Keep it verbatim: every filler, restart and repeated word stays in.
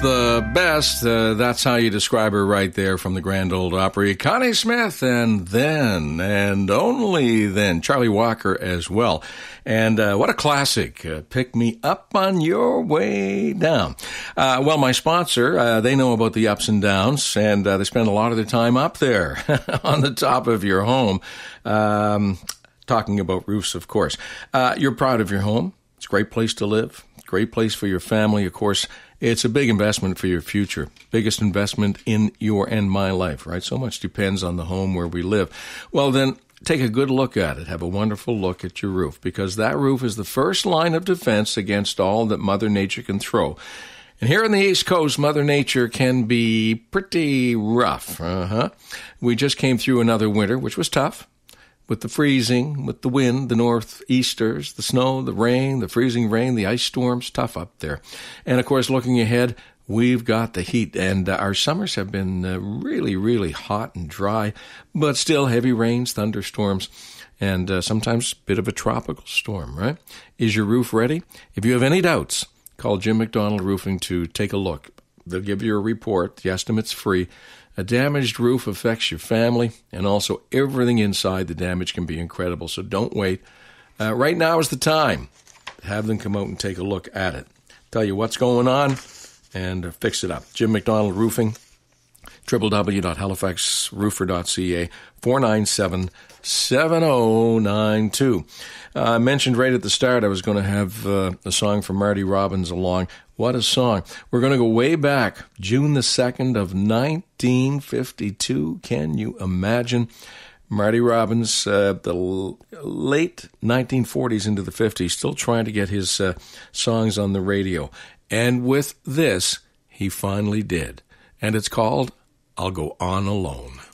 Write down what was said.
The best, uh, that's how you describe her right there from the Grand Ole Opry. Connie Smith, and then, and only then, Charlie Walker as well. And uh, what a classic, uh, Pick Me Up on Your Way Down. Uh, well, my sponsor, uh, they know about the ups and downs, and uh, they spend a lot of their time up there on the top of your home, um, talking about roofs, of course. Uh, you're proud of your home. It's a great place to live, great place for your family, of course. It's a big investment for your future, biggest investment in your and my life, right? So much depends on the home where we live. Well, then take a good look at it. Have a wonderful look at your roof, because that roof is the first line of defense against all that Mother Nature can throw. And here on the East Coast, Mother Nature can be pretty rough. Uh-huh. We just came through another winter, which was tough. With the freezing, with the wind, the northeasters, the snow, the rain, the freezing rain, the ice storms, tough up there. And, of course, looking ahead, we've got the heat. And uh, our summers have been uh, really, really hot and dry, but still heavy rains, thunderstorms, and uh, sometimes a bit of a tropical storm, right? Is your roof ready? If you have any doubts, call Jim McDonald Roofing to take a look. They'll give you a report. The estimate's free. A damaged roof affects your family, and also everything inside the damage can be incredible, so don't wait. Uh, right now is the time to have them come out and take a look at it. Tell you what's going on and uh, fix it up. Jim McDonald Roofing, w w w dot halifax roofer dot c a, four nine seven, seven oh nine two. Uh, I mentioned right at the start I was going to have uh, a song from Marty Robbins along. What a song. We're going to go way back, June the second of nineteen fifty-two. Can you imagine? Marty Robbins, uh, the l- late nineteen forties into the fifties, still trying to get his uh, songs on the radio. And with this, he finally did. And it's called I'll Go On Alone.